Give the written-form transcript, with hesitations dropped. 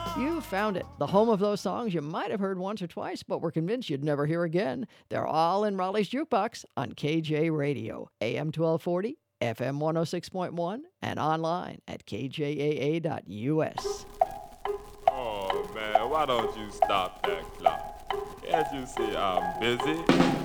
You found it. The home of those songs you might have heard once or twice, but were convinced you'd never hear again. They're all in Raleigh's Jukebox on KJ Radio, AM 1240, FM 106.1, and online at kjaa.us. Oh man, why don't you stop that clock? Can't you see I'm busy?